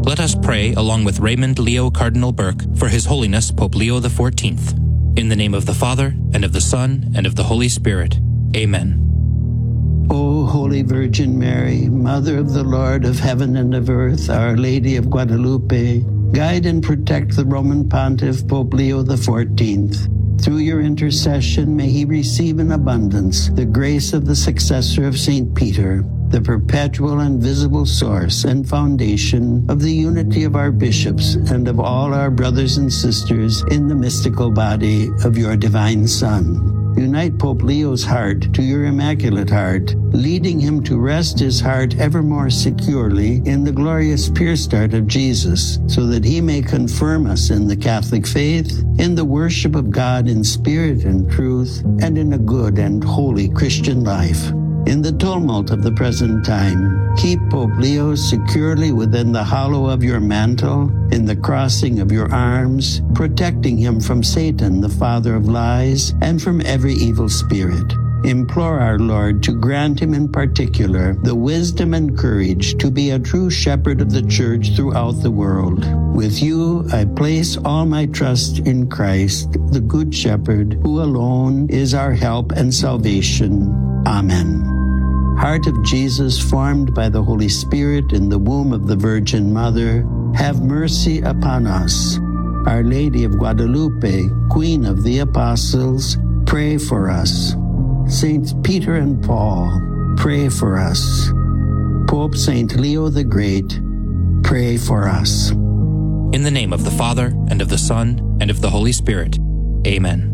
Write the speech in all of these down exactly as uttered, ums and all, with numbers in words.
Let us pray along with Raymond Leo Cardinal Burke for His Holiness Pope Leo the fourteenth. In the name of the Father, and of the Son, and of the Holy Spirit. Amen. O Holy Virgin Mary, Mother of the Lord of heaven and of earth, Our Lady of Guadalupe, guide and protect the Roman Pontiff Pope Leo the fourteenth. Through your intercession, may he receive in abundance the grace of the successor of Saint Peter, the perpetual and visible source and foundation of the unity of our bishops and of all our brothers and sisters in the mystical body of your divine Son. Unite Pope Leo's heart to your Immaculate Heart, leading him to rest his heart ever more securely in the glorious pure start of Jesus, so that he may confirm us in the Catholic faith, in the worship of God in spirit and truth, and in a good and holy Christian life. In the tumult of the present time, keep Pope Leo securely within the hollow of your mantle, in the crossing of your arms, protecting him from Satan, the father of lies, and from every evil spirit. Implore our Lord to grant him in particular the wisdom and courage to be a true shepherd of the Church throughout the world. With you, I place all my trust in Christ, the Good Shepherd, who alone is our help and salvation. Amen. Heart of Jesus, formed by the Holy Spirit in the womb of the Virgin Mother, have mercy upon us. Our Lady of Guadalupe, Queen of the Apostles, pray for us. Saints Peter and Paul, pray for us. Pope Saint Leo the Great, pray for us. In the name of the Father, and of the Son, and of the Holy Spirit. Amen.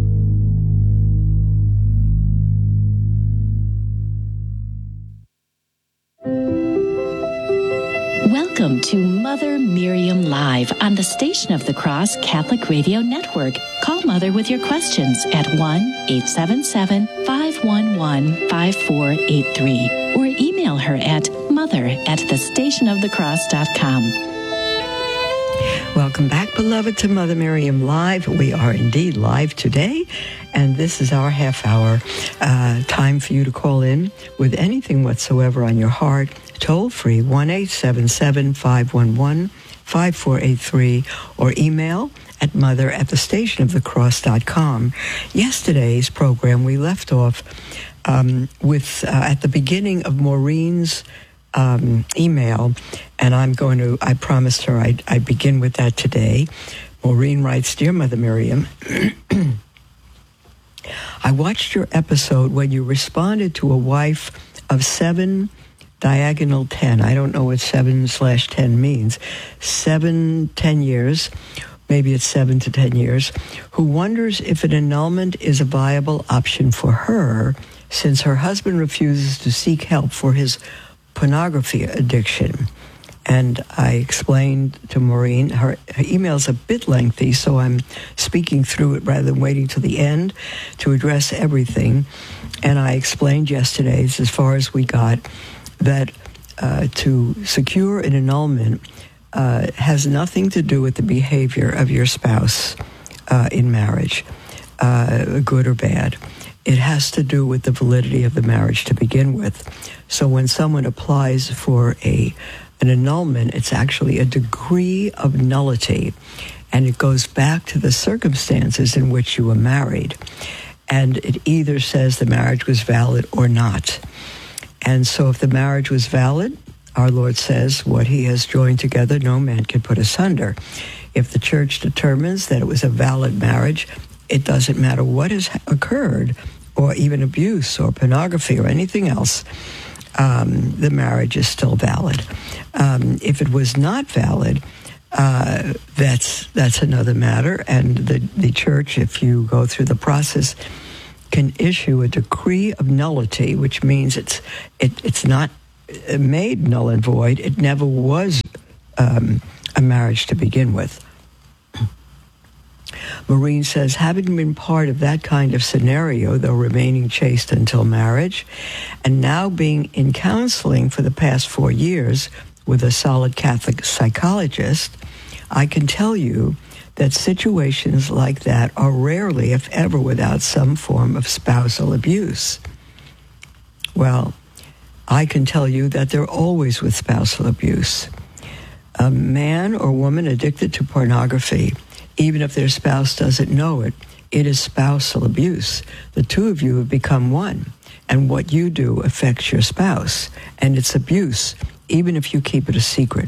Welcome to Mother Miriam Live on the Station of the Cross Catholic Radio Network. Call Mother with your questions at one eight seven seven, five one one, five four eight three or email her at mother at the station of the cross dot com. Welcome back, beloved, to Mother Miriam Live. We are indeed live today, and this is our half hour uh, time for you to call in with anything whatsoever on your heart. Toll free, one eight seven seven, five one one, five four eight three, or email at mother at the station of the cross dot com. Yesterday's program, we left off um, with, uh, at the beginning of Maureen's um, email, and I'm going to, I promised her I'd, I'd begin with that today. Maureen writes, Dear Mother Miriam, I watched your episode when you responded to a wife of seven diagonal ten. I don't know what seven slash ten means. Seven, ten years, maybe it's seven to ten years, who wonders if an annulment is a viable option for her since her husband refuses to seek help for his pornography addiction. And I explained to Maureen, her, her email's a bit lengthy, so I'm speaking through it rather than waiting till the end to address everything. And I explained yesterday, as far as we got, that uh, to secure an annulment uh, has nothing to do with the behavior of your spouse uh, in marriage, uh, good or bad. It has to do with the validity of the marriage to begin with. So when someone applies for a an annulment, it's actually a degree of nullity, and it goes back to the circumstances in which you were married. And it either says the marriage was valid or not. And so if the marriage was valid, our Lord says, what he has joined together, no man can put asunder. If the church determines that it was a valid marriage, it doesn't matter what has occurred, or even abuse or pornography or anything else, um, the marriage is still valid. Um, if it was not valid, uh, that's that's another matter. And the, the church, if you go through the process, can issue a decree of nullity, which means it's it, it's not made null and void. It never was um, a marriage to begin with. Maureen says, having been part of that kind of scenario, though remaining chaste until marriage, and now being in counseling for the past four years with a solid Catholic psychologist, I can tell you that situations like that are rarely, if ever, without some form of spousal abuse. Well, I can tell you that they're always with spousal abuse. A man or woman addicted to pornography, even if their spouse doesn't know it, it is spousal abuse. The two of you have become one, and what you do affects your spouse, and it's abuse, even if you keep it a secret.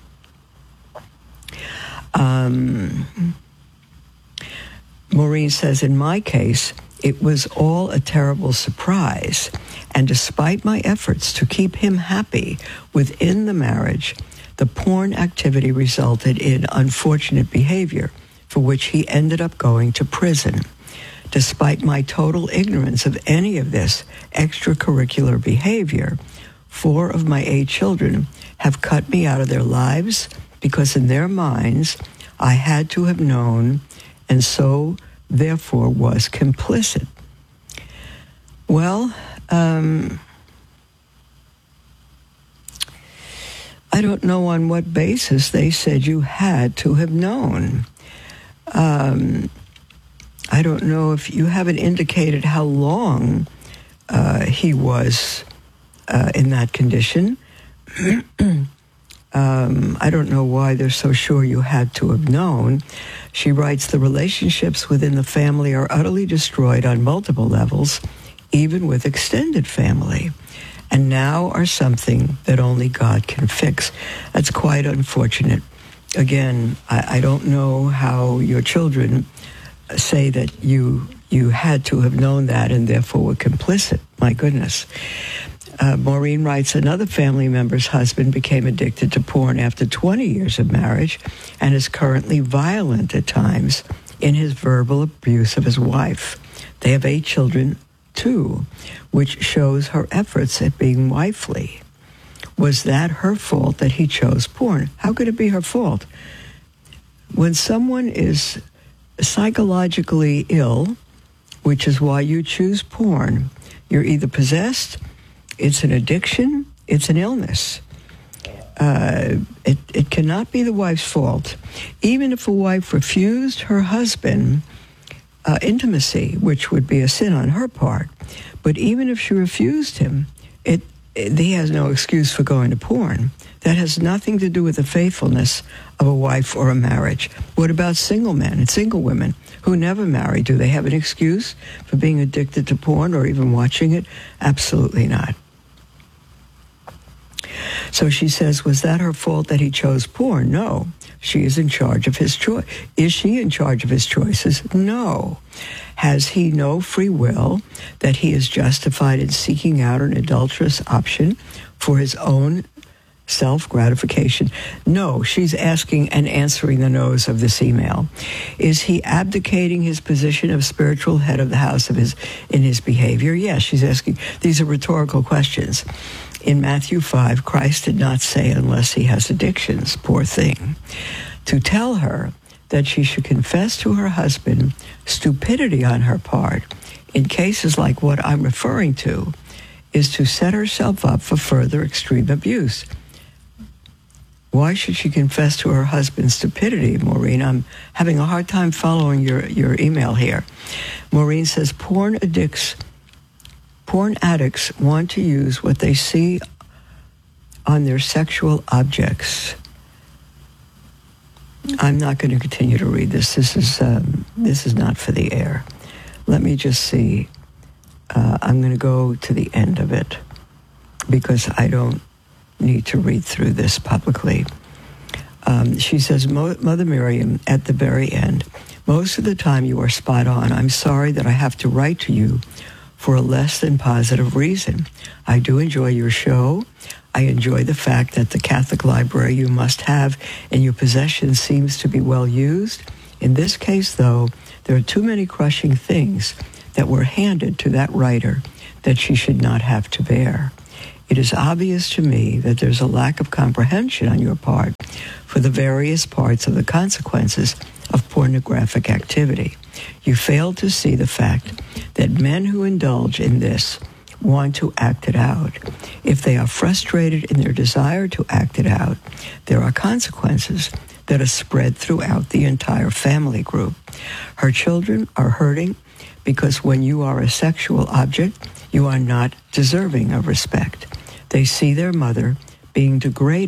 Um, Maureen says, in my case, it was all a terrible surprise, and despite my efforts to keep him happy within the marriage, the porn activity resulted in unfortunate behavior for which he ended up going to prison. Despite my total ignorance of any of this extracurricular behavior, four of my eight children have cut me out of their lives because in their minds I had to have known and so therefore was complicit. Well, um... I don't know on what basis they said you had to have known. Um, I don't know if you haven't indicated how long uh, he was uh, in that condition. um, I don't know why they're so sure you had to have known. She writes, the relationships within the family are utterly destroyed on multiple levels, even with extended family, and now are something that only God can fix. That's quite unfortunate. Again, I, I don't know how your children say that you you had to have known that and therefore were complicit. My goodness. Uh, Maureen writes, another family member's husband became addicted to porn after twenty years of marriage and is currently violent at times in his verbal abuse of his wife. They have eight children, too, which shows her efforts at being wifely. Was that her fault that he chose porn? How could it be her fault? When someone is psychologically ill, which is why you choose porn, you're either possessed, it's an addiction, it's an illness. Uh, it, it cannot be the wife's fault. Even if a wife refused her husband uh, intimacy, which would be a sin on her part, but even if she refused him, it, it he has no excuse for going to porn. That has nothing to do with the faithfulness of a wife or a marriage. What about single men and single women who never marry? Do they have an excuse for being addicted to porn or even watching it? Absolutely not. So she says, was that her fault that he chose porn? No. She is in charge of his choice. Is she in charge of his choices? No. Has he no free will that he is justified in seeking out an adulterous option for his own self-gratification? No, she's asking and answering the no's of this email. Is he abdicating his position of spiritual head of the house of his in his behavior? Yes, she's asking. These are rhetorical questions. In Matthew five, Christ did not say unless he has addictions, poor thing, to tell her that she should confess to her husband stupidity on her part in cases like what I'm referring to is to set herself up for further extreme abuse. Why should she confess to her husband's stupidity, Maureen? I'm having a hard time following your, your email here. Maureen says, porn addicts, porn addicts want to use what they see on their sexual objects. I'm not going to continue to read this. This is um, this is not for the air. Let me just see. Uh, I'm going to go to the end of it because I don't need to read through this publicly. Um, she says, Mother Miriam, at the very end, most of the time you are spot on. I'm sorry that I have to write to you for a less than positive reason. I do enjoy your show. I enjoy the fact that the Catholic library you must have in your possession seems to be well used. In this case, though, there are too many crushing things that were handed to that writer that she should not have to bear. It is obvious to me that there's a lack of comprehension on your part for the various parts of the consequences of pornographic activity. You fail to see the fact that men who indulge in this want to act it out. If they are frustrated in their desire to act it out, there are consequences that are spread throughout the entire family group. Her children are hurting because when you are a sexual object, you are not deserving of respect. They see their mother being degraded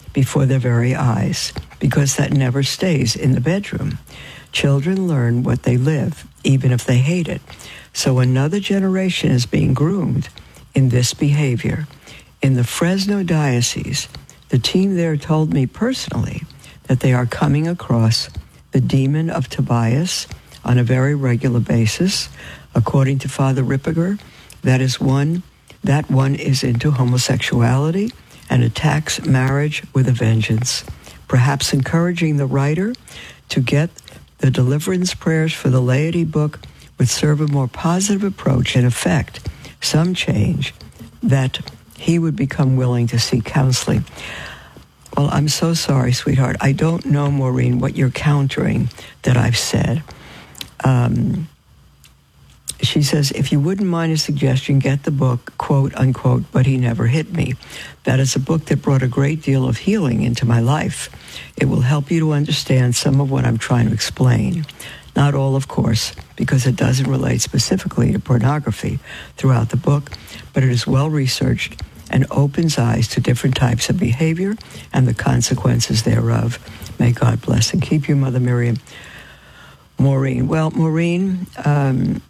before their very eyes, because that never stays in the bedroom. Children learn what they live, even if they hate it. So another generation is being groomed in this behavior. In the Fresno diocese, the team there told me personally that they are coming across the demon of Tobias on a very regular basis. According to Father Ripperger, that is one, that one is into homosexuality and attacks marriage with a vengeance, perhaps encouraging the writer to get the deliverance prayers for the laity book would serve a more positive approach and effect some change that he would become willing to seek counseling. Well, I'm so sorry, sweetheart. I don't know, Maureen, what you're countering that I've said. Um, she says, if you wouldn't mind a suggestion, get the book, quote, unquote, But He Never Hit Me. That is a book that brought a great deal of healing into my life. It will help you to understand some of what I'm trying to explain. Not all, of course, because it doesn't relate specifically to pornography throughout the book, but it is well-researched and opens eyes to different types of behavior and the consequences thereof. May God bless and keep you, Mother Miriam. Maureen. Well, Maureen, um,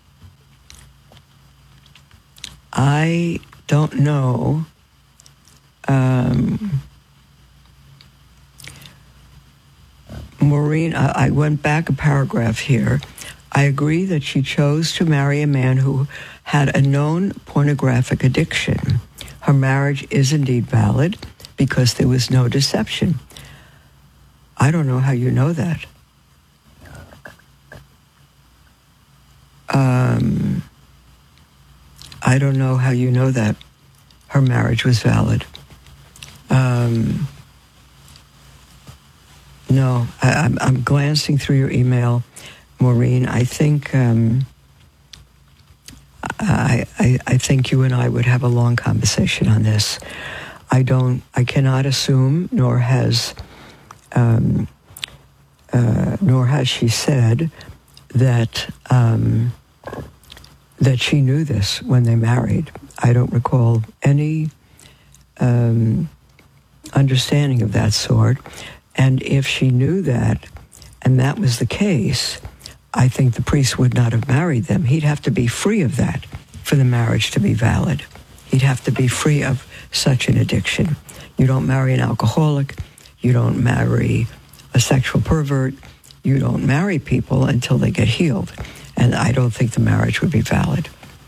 I don't know. Um, Maureen, I, I went back a paragraph here. I agree that she chose to marry a man who had a known pornographic addiction. Her marriage is indeed valid because there was no deception. I don't know how you know that. Um, I don't know how you know that her marriage was valid. Um, no, I, I'm, I'm glancing through your email, Maureen. I think um, I, I, I think you and I would have a long conversation on this. I don't. I cannot assume, nor has, um, uh, nor has she said that um, that she knew this when they married. I don't recall any um, understanding of that sort. And if she knew that, and that was the case, I think the priest would not have married them. He'd have to be free of that for the marriage to be valid. He'd have to be free of such an addiction. You don't marry an alcoholic. You don't marry a sexual pervert. You don't marry people until they get healed. And I don't think the marriage would be valid.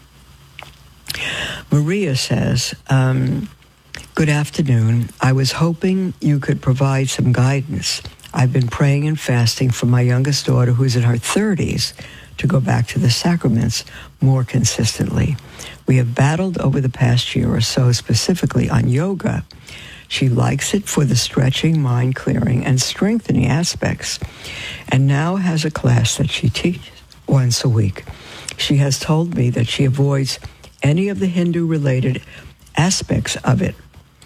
Maria says, um, good afternoon. I was hoping you could provide some guidance. I've been praying and fasting for my youngest daughter, who's in her thirties, to go back to the sacraments more consistently. We have battled over the past year or so specifically on yoga. She likes it for the stretching, mind-clearing, and strengthening aspects, and now has a class that she teaches once a week. She has told me that she avoids any of the Hindu-related aspects of it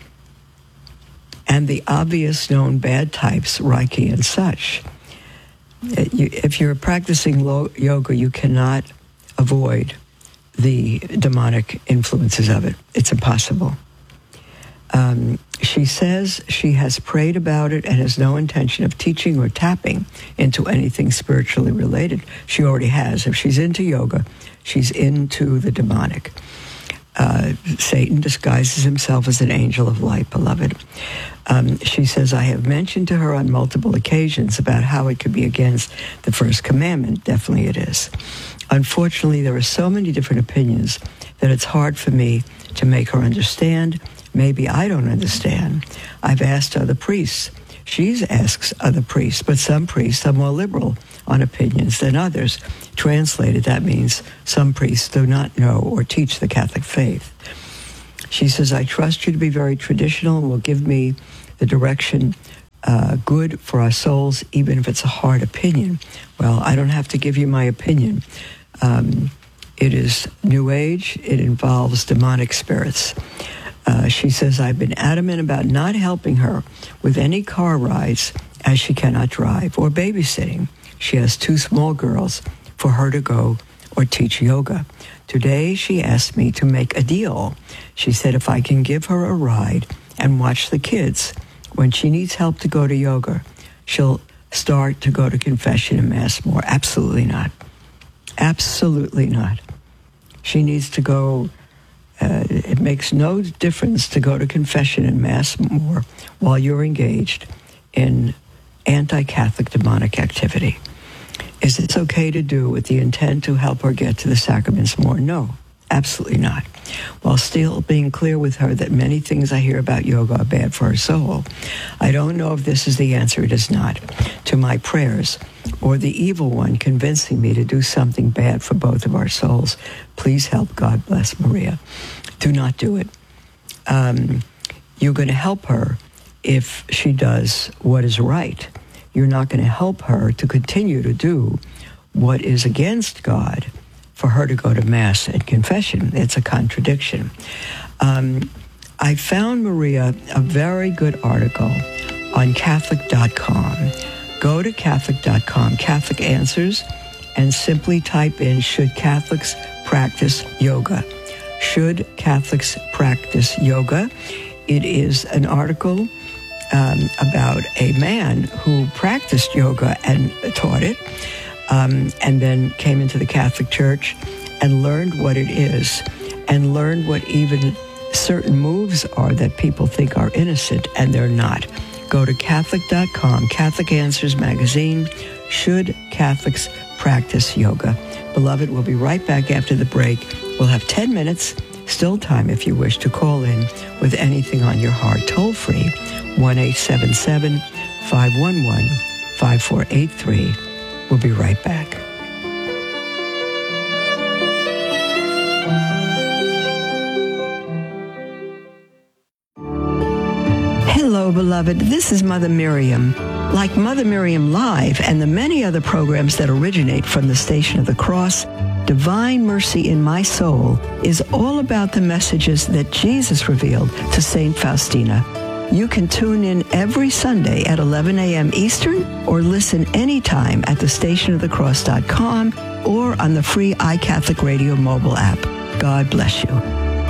and the obvious known bad types, Reiki and such. If you're practicing yoga, you cannot avoid the demonic influences of it. It's impossible. Um, she says she has prayed about it and has no intention of teaching or tapping into anything spiritually related. She already has. If she's into yoga, she's into the demonic. Uh, Satan disguises himself as an angel of light, beloved. Um, she says, I have mentioned to her on multiple occasions about how it could be against the first commandment. Definitely it is. Unfortunately, there are so many different opinions that it's hard for me to make her understand. Maybe I don't understand. I've asked other priests. She asks other priests, but some priests are more liberal on opinions than others. Translated, that means some priests do not know or teach the Catholic faith. She says, I trust you to be very traditional and will give me the direction uh, good for our souls, even if it's a hard opinion. Well, I don't have to give you my opinion. Um, it is New Age. It involves demonic spirits. Uh, she says, I've been adamant about not helping her with any car rides as she cannot drive or babysitting. She has two small girls for her to go or teach yoga. Today, she asked me to make a deal. She said if I can give her a ride and watch the kids when she needs help to go to yoga, she'll start to go to confession and Mass more. Absolutely not. Absolutely not. She needs to go, uh, it makes no difference to go to confession and Mass more while you're engaged in anti-Catholic demonic activity. Is this okay to do with the intent to help her get to the sacraments more? No, absolutely not. While still being clear with her that many things I hear about yoga are bad for her soul, I don't know if this is the answer. It is not. To my prayers, or the evil one convincing me to do something bad for both of our souls, please help. God bless, Maria. Do not do it. Um, you're going to help her if she does what is right. You're not going to help her to continue to do what is against God for her to go to Mass and confession. It's a contradiction. Um, I found, Maria, a very good article on Catholic dot com. Go to Catholic dot com, Catholic Answers, and simply type in, should Catholics practice yoga? Should Catholics practice yoga? It is an article Um, about a man who practiced yoga and taught it, um, and then came into the Catholic Church and learned what it is, and learned what even certain moves are that people think are innocent, and they're not. Go to Catholic dot com, Catholic Answers magazine, Should Catholics Practice Yoga? Beloved, we'll be right back after the break. We'll have ten minutes, still time if you wish to call in with anything on your heart. Toll free, one eight seven seven, five one one, five four eight three. We'll be right back. Hello, beloved. This is Mother Miriam. Like Mother Miriam Live and the many other programs that originate from the Station of the Cross, Divine Mercy in My Soul is all about the messages that Jesus revealed to Saint Faustina. You can tune in every Sunday at eleven a.m. Eastern or listen anytime at the station of the cross dot com or on the free iCatholic Radio mobile app. God bless you.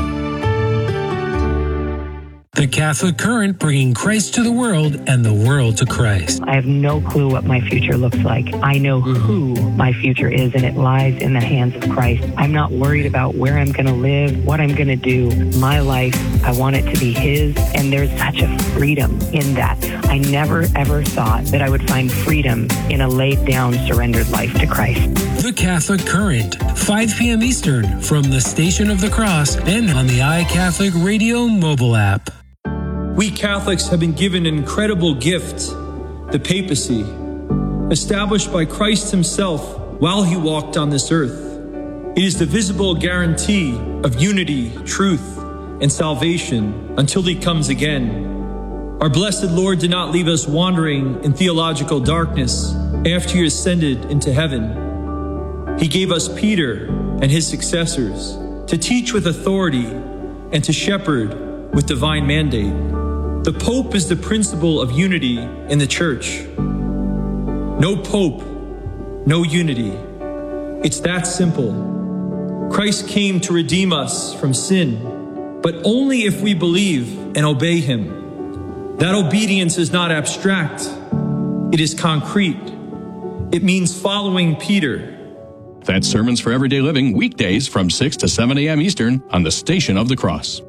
The Catholic Current, bringing Christ to the world and the world to Christ. I have no clue what my future looks like. I know who my future is, and it lies in the hands of Christ. I'm not worried about where I'm going to live, what I'm going to do. My life, I want it to be His, and there's such a freedom in that. I never, ever thought that I would find freedom in a laid-down, surrendered life to Christ. The Catholic Current, five p.m. Eastern, from the Station of the Cross and on the iCatholic Radio mobile app. We Catholics have been given an incredible gift, the papacy, established by Christ Himself while He walked on this earth. It is the visible guarantee of unity, truth, and salvation until He comes again. Our blessed Lord did not leave us wandering in theological darkness after He ascended into heaven. He gave us Peter and his successors to teach with authority and to shepherd with divine mandate. The Pope is the principle of unity in the Church. No Pope, no unity. It's that simple. Christ came to redeem us from sin, but only if we believe and obey Him. That obedience is not abstract. It is concrete. It means following Peter. That's Sermons for Everyday Living, weekdays from six to seven a.m. Eastern on the Station of the Cross.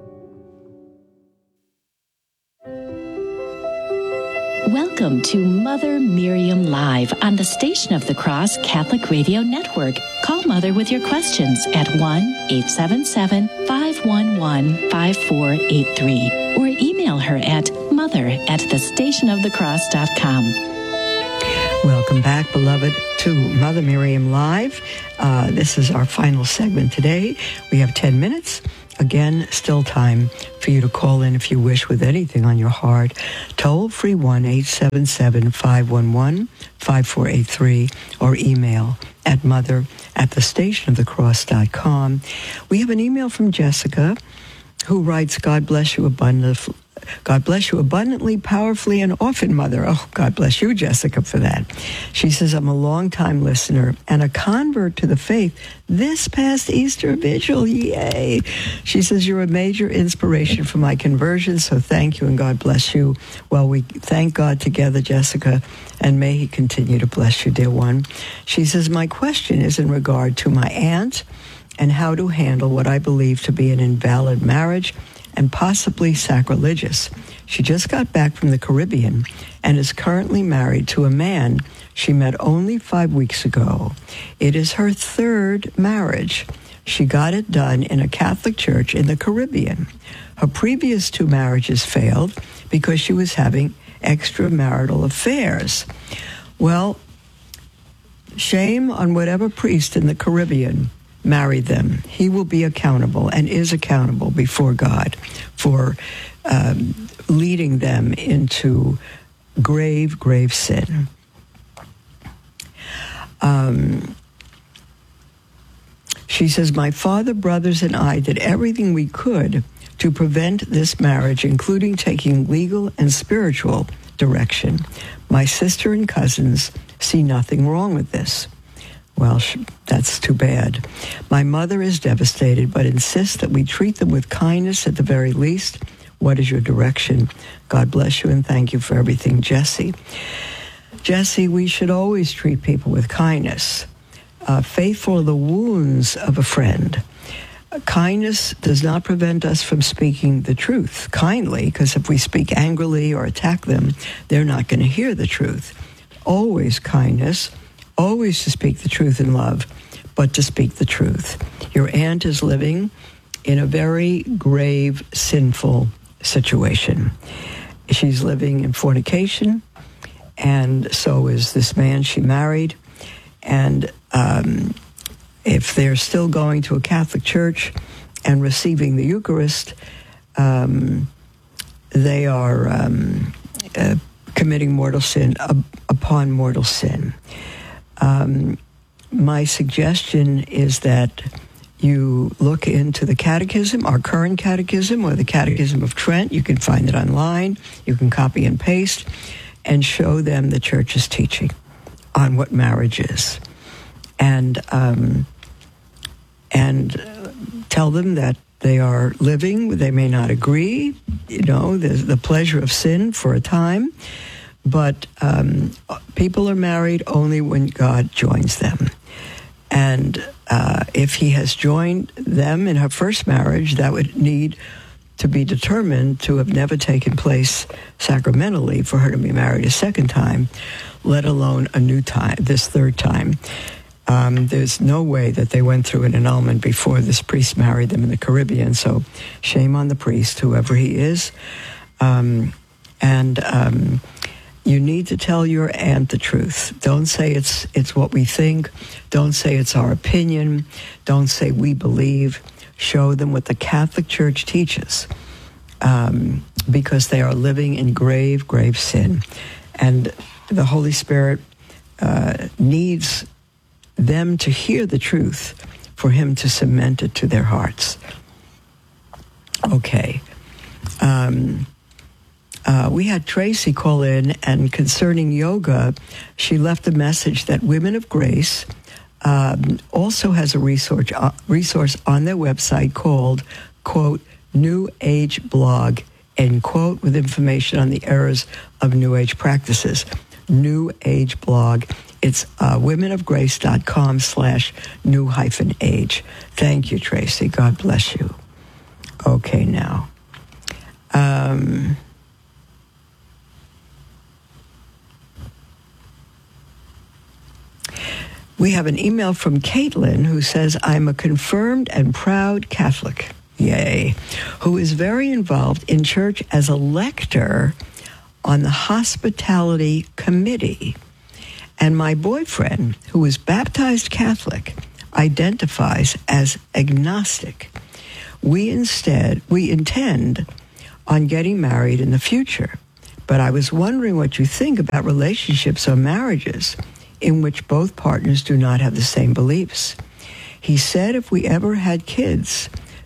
Welcome to Mother Miriam Live on the Station of the Cross Catholic Radio Network. Call Mother with your questions at one eight seven seven, five one one, five four eight three or email her at mother at the station of the cross dot com. Welcome back, beloved, to Mother Miriam Live. Uh, this is our final segment today. We have ten minutes. Again, still time for you to call in if you wish with anything on your heart. Toll free one eight seven seven, five one one, five four eight three or email at mother at the station of the cross dot com. We have an email from Jessica who writes, God bless you abundantly. God bless you abundantly, powerfully, and often, Mother. Oh, God bless you, Jessica, for that. She says, I'm a long-time listener and a convert to the faith this past Easter Vigil. Yay! She says, you're a major inspiration for my conversion, so thank you and God bless you. Well, we thank God together, Jessica, and may he continue to bless you, dear one. She says, my question is in regard to my aunt and how to handle what I believe to be an invalid marriage and possibly sacrilegious. She just got back from the Caribbean and is currently married to a man she met only five weeks ago. It is her third marriage. She got it done in a Catholic church in the Caribbean. Her previous two marriages failed because she was having extramarital affairs. Well, shame on whatever priest in the Caribbean married them. He will be accountable and is accountable before God for um, leading them into grave, grave sin. Um, she says, my father, brothers, and I did everything we could to prevent this marriage, including taking legal and spiritual direction. My sister and cousins see nothing wrong with this. Well, that's too bad. My mother is devastated, but insists that we treat them with kindness at the very least. What is your direction? God bless you and thank you for everything, Jesse. Jesse, we should always treat people with kindness. Uh, faithful are the wounds of a friend. Uh, kindness does not prevent us from speaking the truth kindly, because if we speak angrily or attack them, they're not going to hear the truth. Always kindness. Always to speak the truth in love, but to speak the truth. Your aunt is living in a very grave, sinful situation. She's living in fornication, and so is this man she married. And um, if they're still going to a Catholic church and receiving the Eucharist, um, they are um, uh, committing mortal sin up, upon mortal sin. Um, my suggestion is that you look into the catechism, our current catechism, or the Catechism of Trent. You can find it online. You can copy and paste and show them the church's teaching on what marriage is. And, um, and tell them that they are living, they may not agree, you know, there's the pleasure of sin for a time. But um, people are married only when God joins them. And uh, if he has joined them in her first marriage, that would need to be determined to have never taken place sacramentally for her to be married a second time, let alone a new time, this third time. Um, there's no way that they went through an annulment before this priest married them in the Caribbean. So shame on the priest, whoever he is. Um, and... Um, You need to tell your aunt the truth. Don't say it's it's what we think. Don't say it's our opinion. Don't say we believe. Show them what the Catholic Church teaches, um, because they are living in grave, grave sin. And the Holy Spirit uh, needs them to hear the truth for him to cement it to their hearts. Okay. Um Uh, we had Tracy call in, and concerning yoga, she left a message that Women of Grace um, also has a resource, uh, resource on their website called, quote, New Age Blog, end quote, with information on the errors of New Age practices. New Age Blog. It's uh, womenofgrace.com slash new hyphen age. Thank you, Tracy. God bless you. Okay, now. Um... We have an email from Caitlin who says, I'm a confirmed and proud Catholic, yay, who is very involved in church as a lector on the hospitality committee. And my boyfriend, who is baptized Catholic, identifies as agnostic. We instead, we intend on getting married in the future. But I was wondering what you think about relationships or marriages in which both partners do not have the same beliefs. He said if we ever had kids,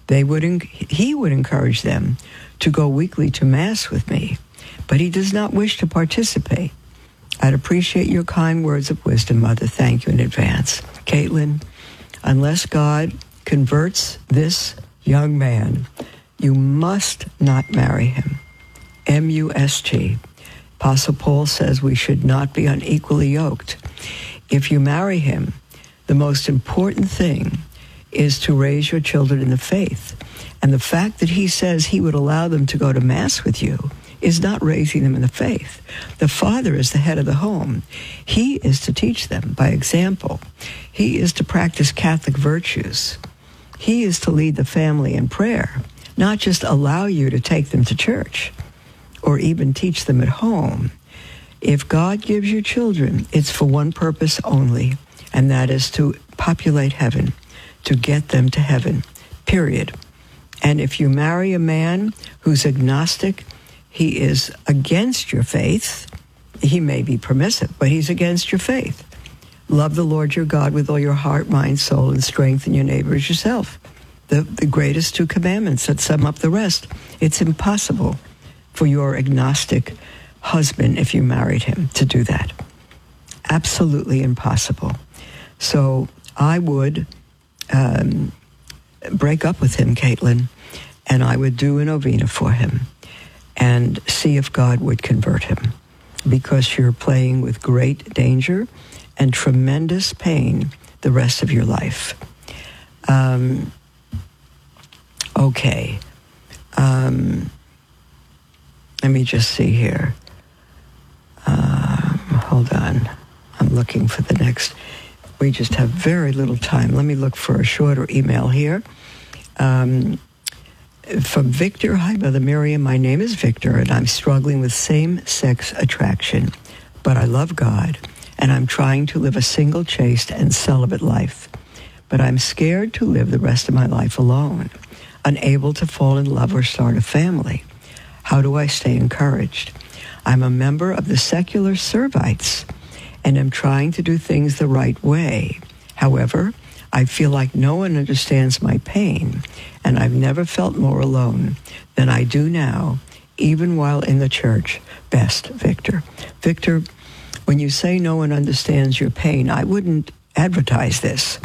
They would, en- he would encourage them to go weekly to Mass with me, but he does not wish to participate. I'd appreciate your kind words of wisdom, Mother. Thank you in advance. Caitlin, unless God converts this young man, you must not marry him. M U S T. Apostle Paul says we should not be unequally yoked. If you marry him, the most important thing is to raise your children in the faith. And the fact that he says he would allow them to go to Mass with you is not raising them in the faith. The father is the head of the home. He is to teach them by example. He is to practice Catholic virtues. He is to lead the family in prayer, not just allow you to take them to church or even teach them at home. If God gives you children, it's for one purpose only, and that is to populate heaven, to get them to heaven, period. And if you marry a man who's agnostic, he is against your faith. He may be permissive, but he's against your faith. Love the Lord your God with all your heart, mind, soul, and strength, and your neighbor as yourself. The, the greatest two commandments that sum up the rest. It's impossible for your agnostic husband, if you married him, to do that. Absolutely impossible. So I would um, break up with him, Caitlin, and I would do a novena for him and see if God would convert him, because you're playing with great danger and tremendous pain the rest of your life. Um, okay. Um, let me just see here. Um, hold on. I'm looking for the next. We just have very little time. Let me look for a shorter email here. Um, from Victor. Hi, Mother Miriam. My name is Victor, and I'm struggling with same-sex attraction. But I love God, and I'm trying to live a single, chaste, and celibate life. But I'm scared to live the rest of my life alone, unable to fall in love or start a family. How do I stay encouraged? I'm a member of the secular Servites, and am trying to do things the right way. However, I feel like no one understands my pain, and I've never felt more alone than I do now, even while in the church. Best, Victor. Victor, when you say no one understands your pain, I wouldn't advertise this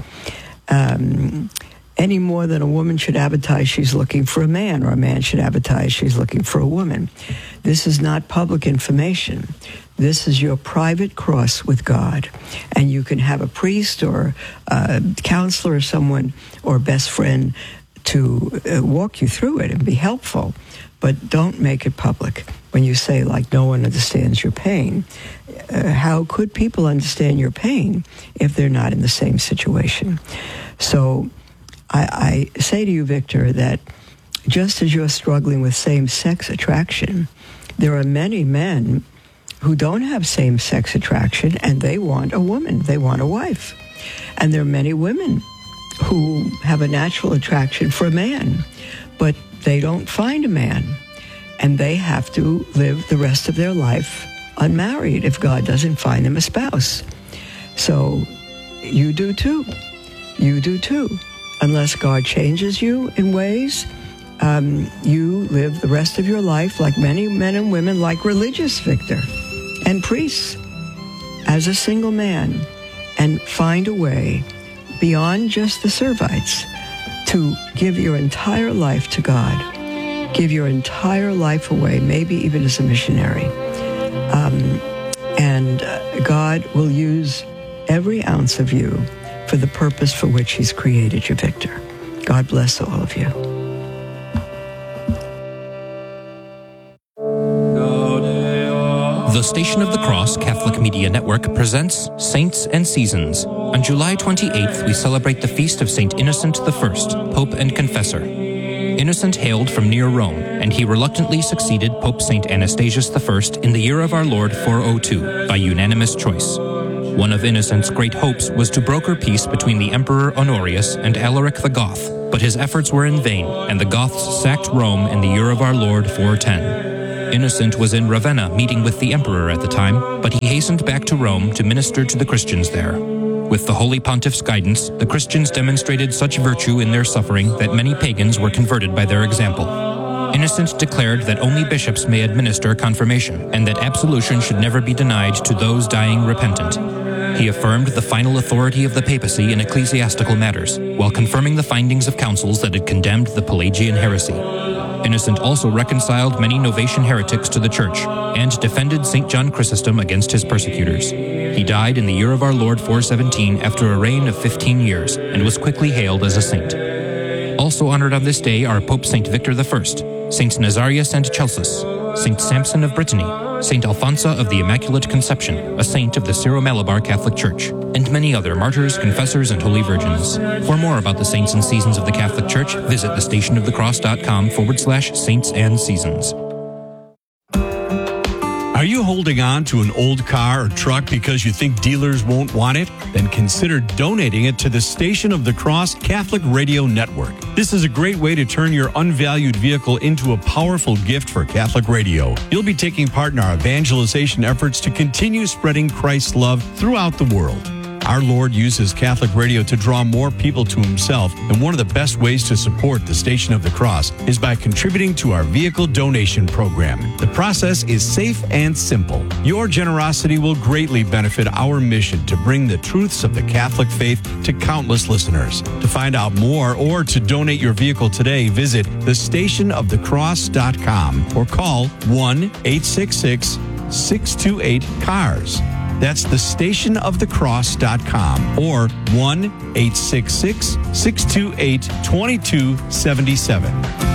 um, any more than a woman should advertise she's looking for a man, or a man should advertise she's looking for a woman. This is not public information. This is your private cross with God. And you can have a priest or a counselor or someone or best friend to uh, walk you through it and be helpful. But don't make it public. When you say, like, no one understands your pain, uh, how could people understand your pain if they're not in the same situation? So I, I say to you, Victor, that just as you're struggling with same-sex attraction, there are many men who don't have same-sex attraction, and they want a woman. They want a wife. And there are many women who have a natural attraction for a man, but they don't find a man. And they have to live the rest of their life unmarried if God doesn't find them a spouse. So you do too. You do too. Unless God changes you in ways, um, you live the rest of your life like many men and women, like religious Victor and priests, as a single man, and find a way beyond just the Servites to give your entire life to God. Give your entire life away, maybe even as a missionary. Um, and uh, God will use every ounce of you for the purpose for which he's created you, Victor. God bless all of you. The Station of the Cross Catholic Media Network presents Saints and Seasons. On July twenty-eighth, we celebrate the feast of Saint Innocent the First, Pope and Confessor. Innocent hailed from near Rome, and he reluctantly succeeded Pope Saint Anastasius the First in the year of our Lord four oh two, by unanimous choice. One of Innocent's great hopes was to broker peace between the Emperor Honorius and Alaric the Goth, but his efforts were in vain, and the Goths sacked Rome in the year of our Lord four ten. Innocent was in Ravenna meeting with the emperor at the time, but he hastened back to Rome to minister to the Christians there. With the Holy Pontiff's guidance, the Christians demonstrated such virtue in their suffering that many pagans were converted by their example. Innocent declared that only bishops may administer confirmation, and that absolution should never be denied to those dying repentant. He affirmed the final authority of the papacy in ecclesiastical matters, while confirming the findings of councils that had condemned the Pelagian heresy. Innocent also reconciled many Novatian heretics to the Church, and defended Saint John Chrysostom against his persecutors. He died in the year of our Lord four seventeen after a reign of fifteen years, and was quickly hailed as a saint. Also honored on this day are Pope Saint Victor the First, Saints Nazarius and Celsus, Saint Samson of Brittany, Saint Alphonsa of the Immaculate Conception, a saint of the Syro-Malabar Catholic Church, and many other martyrs, confessors, and holy virgins. For more about the saints and seasons of the Catholic Church, visit thestationofthecross.com forward slash saints and seasons. Are you holding on to an old car or truck because you think dealers won't want it? Then consider donating it to the Station of the Cross Catholic Radio Network. This is a great way to turn your unvalued vehicle into a powerful gift for Catholic radio. You'll be taking part in our evangelization efforts to continue spreading Christ's love throughout the world. Our Lord uses Catholic radio to draw more people to himself, and one of the best ways to support the Station of the Cross is by contributing to our vehicle donation program. The process is safe and simple. Your generosity will greatly benefit our mission to bring the truths of the Catholic faith to countless listeners. To find out more or to donate your vehicle today, visit the station of the cross dot com or call one eight six six, six two eight, C A R S. That's the station of the cross dot com or one eight six six, six two eight, two two seven seven.